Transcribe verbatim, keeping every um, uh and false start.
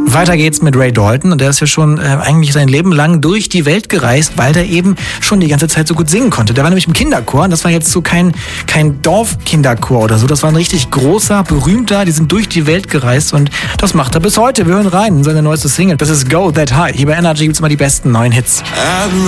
Weiter geht's mit Ray Dalton und der ist ja schon äh, eigentlich sein Leben lang durch die Welt gereist, weil der eben schon die ganze Zeit so gut singen konnte. Der war nämlich im Kinderchor und das war jetzt so kein, kein Dorfkinderchor oder so. Das war ein richtig großer, berühmter, die sind durch die Welt gereist und das macht er bis heute. Wir hören rein in seine neueste Single. Das ist Go That High. Hier bei Energy gibt's immer die besten neuen Hits.